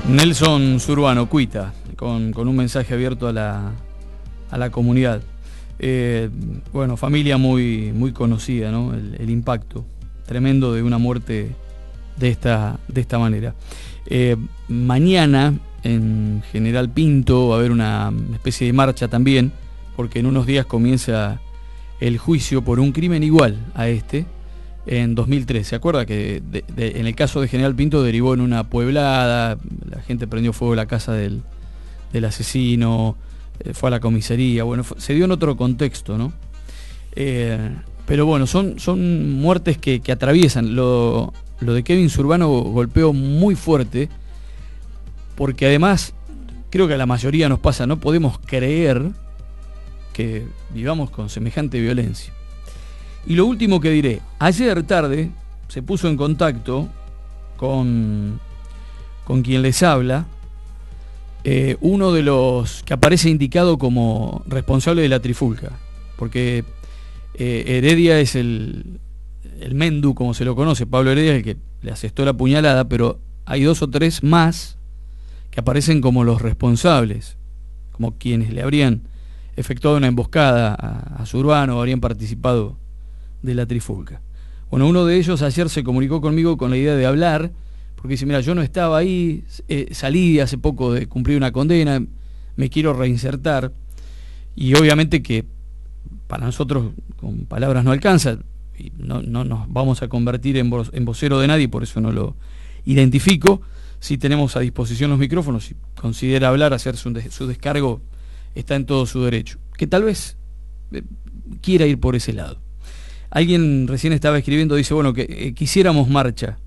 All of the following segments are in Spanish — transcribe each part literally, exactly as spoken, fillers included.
Nelson Zurbano, Cuita, con, con un mensaje abierto a la, a la comunidad. Eh, bueno, familia muy, muy conocida, ¿no? El, el impacto tremendo de una muerte de esta, de esta manera. Eh, mañana en General Pinto va a haber una especie de marcha también, porque en unos días comienza el juicio por un crimen igual a este en dos mil tres. ¿Se acuerda que de, de, en el caso de General Pinto derivó en una pueblada, la gente prendió fuego a la casa del, del asesino, eh, fue a la comisaría, bueno, fue, se dio en otro contexto, ¿no? Eh, pero bueno, son, son muertes que, que atraviesan. Lo, lo de Kevin Zurbano golpeó muy fuerte, porque además, creo que a la mayoría nos pasa, no podemos creer que vivamos con semejante violencia. Y lo último que diré, ayer tarde se puso en contacto con, con quien les habla, eh, uno de los que aparece indicado como responsable de la trifulca, porque eh, Heredia es el, el Mendu, como se lo conoce, Pablo Heredia es el que le asestó la puñalada, pero hay dos o tres más que aparecen como los responsables, como quienes le habrían efectuado una emboscada a, a Zurbano, habrían participado de la trifulca. Bueno, uno de ellos ayer se comunicó conmigo con la idea de hablar, porque dice, mira, yo no estaba ahí, eh, salí hace poco de cumplir una condena, me quiero reinsertar, y obviamente que para nosotros con palabras no alcanza, y no, no nos vamos a convertir en, vo en vocero de nadie, por eso no lo identifico. Si tenemos a disposición los micrófonos, si considera hablar, hacer su, des su descargo, está en todo su derecho, que tal vez eh, quiera ir por ese lado. Alguien recién estaba escribiendo, dice, bueno, que eh, quisiéramos marcha,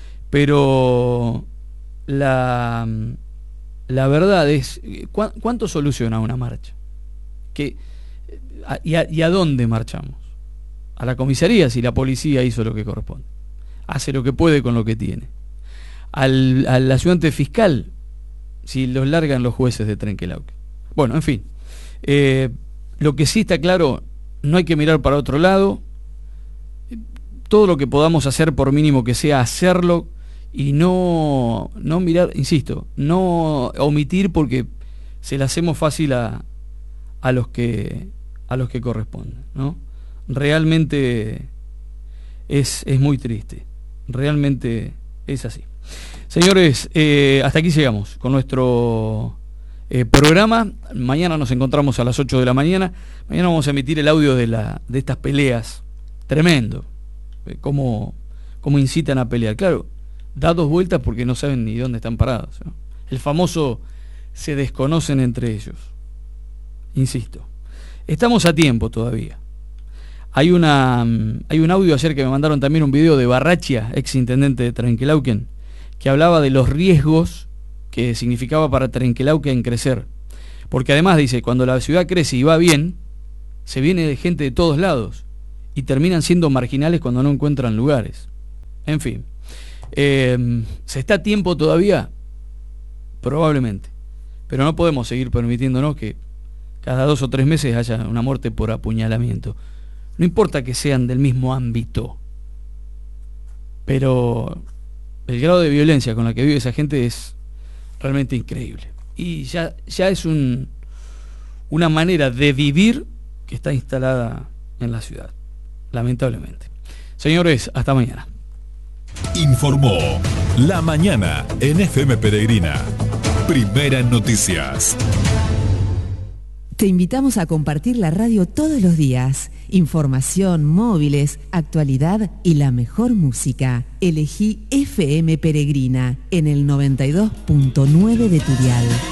pero la, la verdad es, ¿cu ¿cuánto soluciona una marcha? ¿Qué, a, y, a, ¿Y a dónde marchamos? A la comisaría, si la policía hizo lo que corresponde, hace lo que puede con lo que tiene. Al, al ayudante fiscal, si los largan los jueces de Trenquelauquen. Bueno, en fin, eh, lo que sí está claro, no hay que mirar para otro lado. Todo lo que podamos hacer, por mínimo que sea, hacerlo y no, no mirar, insisto, no omitir porque se la hacemos fácil a, a los que a los que corresponden, ¿no? Realmente es, es muy triste, realmente es así. Señores, eh, hasta aquí llegamos con nuestro eh, programa. Mañana nos encontramos a las ocho de la mañana. Mañana vamos a emitir el audio de, la, de estas peleas. Tremendo. Cómo, cómo incitan a pelear. Claro, da dos vueltas porque no saben ni dónde están parados, ¿no? El famoso se desconocen entre ellos. Insisto, estamos a tiempo todavía. Hay una hay un audio ayer que me mandaron también, un video de Barrachia, ex intendente de Trenquelauquen, que hablaba de los riesgos que significaba para Trenquelauquen crecer. Porque además dice, cuando la ciudad crece y va bien, se viene de gente de todos lados y terminan siendo marginales cuando no encuentran lugares. En fin, eh, ¿se está a tiempo todavía? Probablemente, pero no podemos seguir permitiéndonos que cada dos o tres meses haya una muerte por apuñalamiento. No importa que sean del mismo ámbito, pero el grado de violencia con la que vive esa gente es realmente increíble. Y ya, ya es un, una manera de vivir que está instalada en la ciudad, lamentablemente. Señores, hasta mañana. Informó La Mañana en F M Peregrina. Primera en noticias. Te invitamos a compartir la radio todos los días. Información, móviles, actualidad y la mejor música. Elegí F M Peregrina en el noventa y dos punto nueve de tu dial.